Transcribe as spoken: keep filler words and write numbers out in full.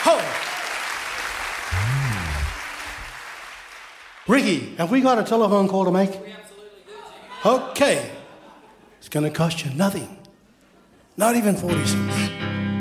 Oh. Ricky, have we got a telephone call to make? We absolutely do. Okay. It's going to cost you nothing. Not even forty cents.